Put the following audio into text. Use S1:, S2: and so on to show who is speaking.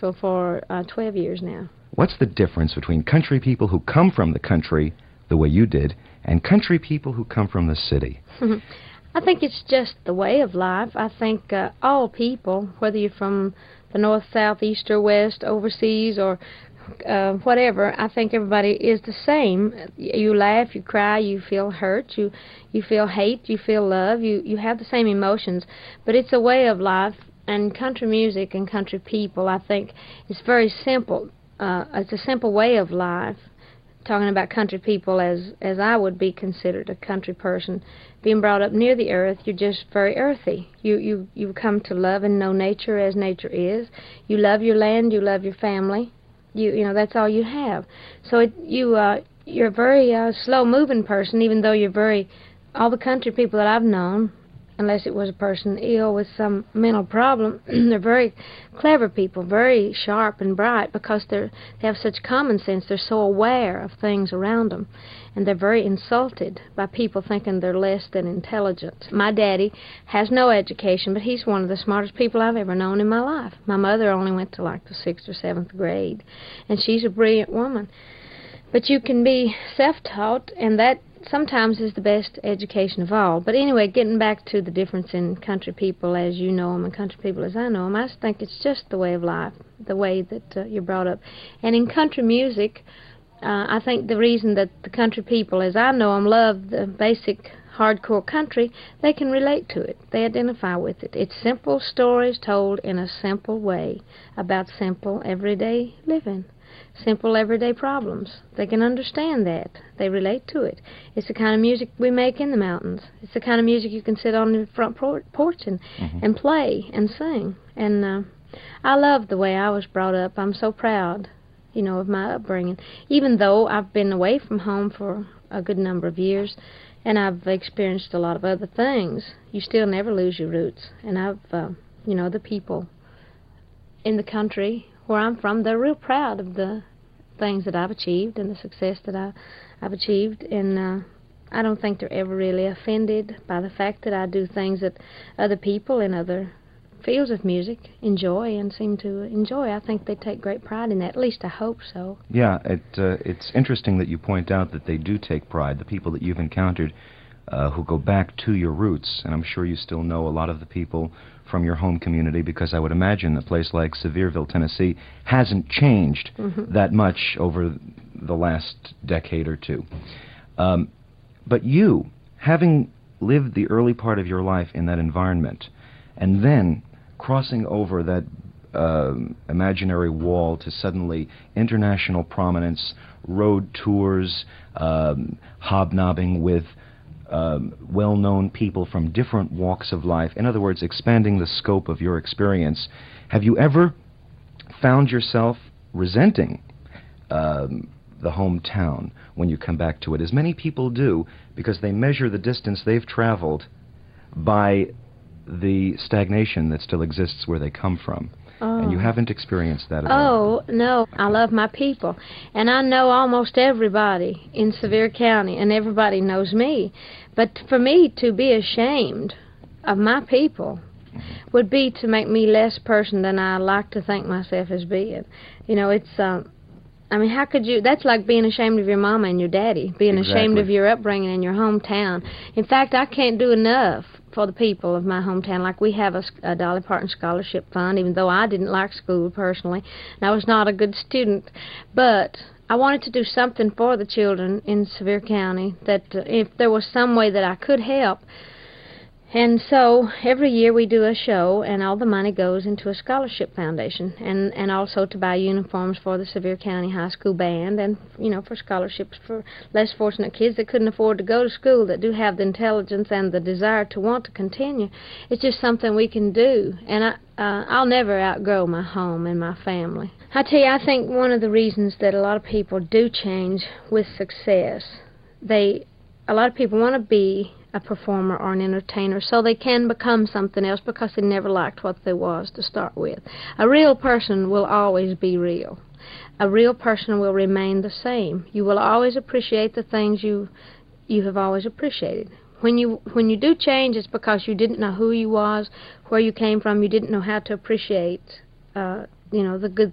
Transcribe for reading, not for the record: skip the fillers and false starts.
S1: Nashville for 12 years now.
S2: What's the difference between country people who come from the country, the way you did, and country people who come from the city?
S1: I think it's just the way of life. I think all people, whether you're from the north, south, east, or west, overseas, or whatever, I think everybody is the same. You laugh, you cry, you feel hurt, you feel hate, you feel love, you have the same emotions. But it's a way of life, and country music and country people, I think, is very simple. It's a simple way of life. Talking about country people as I would be considered a country person, being brought up near the earth, you're just very earthy. You come to love and know nature as nature is. You love your land, you love your family. You know, that's all you have. So you're a very slow-moving person, even though all the country people that I've known, unless it was a person ill with some mental problem, they're very clever people, very sharp and bright, because they have such common sense. They're so aware of things around them, and they're very insulted by people thinking they're less than intelligent. My daddy has no education, but he's one of the smartest people I've ever known in my life. My mother only went to like the 6th or 7th grade, and she's a brilliant woman. But you can be self-taught, and that sometimes is the best education of all. But anyway, getting back to the difference in country people as you know them and country people as I know them, I think it's just the way of life, the way that you're brought up. And in country music, I think the reason that the country people as I know them love the basic hardcore country, they can relate to it. They identify with it. It's simple stories told in a simple way about simple everyday living. Simple everyday problems. They can understand that. They relate to it. It's the kind of music we make in the mountains. It's the kind of music you can sit on the front porch and play and sing. And I love the way I was brought up. I'm so proud, of my upbringing. Even though I've been away from home for a good number of years, and I've experienced a lot of other things, you still never lose your roots. And I've, the people in the country where I'm from, they're real proud of the things that I've achieved and the success that I've achieved, and I don't think they're ever really offended by the fact that I do things that other people in other fields of music enjoy and seem to enjoy. I think they take great pride in that. At least I hope so.
S2: Yeah, it's interesting that you point out that they do take pride, the people that you've encountered who go back to your roots, and I'm sure you still know a lot of the people from your home community, because I would imagine a place like Sevierville, Tennessee, hasn't changed that much over the last decade or two. But you, having lived the early part of your life in that environment, and then crossing over that imaginary wall to suddenly international prominence, road tours, hobnobbing with well-known people from different walks of life. In other words, expanding the scope of your experience. Have you ever found yourself resenting the hometown when you come back to it, as many people do, because they measure the distance they've traveled by the stagnation that still exists where they come from? And you haven't experienced that at all.
S1: Oh, no. I love my people. And I know almost everybody in Sevier County, and everybody knows me. But for me to be ashamed of my people would be to make me less person than I like to think myself as being. It's... how could you... That's like being ashamed of your mama and your daddy, being ashamed of your upbringing in your hometown. In fact, I can't do enough for the people of my hometown. Like, we have a Dolly Parton Scholarship Fund, even though I didn't like school personally, and I was not a good student. But I wanted to do something for the children in Sevier County, that if there was some way that I could help. And so every year we do a show, and all the money goes into a scholarship foundation, and also to buy uniforms for the Sevier County High School band, and for scholarships for less fortunate kids that couldn't afford to go to school, that do have the intelligence and the desire to want to continue. It's just something we can do, and I'll never outgrow my home and my family. I tell you, I think one of the reasons that a lot of people do change with success, a lot of people want to be a performer or an entertainer so they can become something else, because they never liked what they was to start with. A real person will always be real. A real person will remain the same. You will always appreciate the things you have always appreciated. When you do change, it's because you didn't know who you was, where you came from. You didn't know how to appreciate the good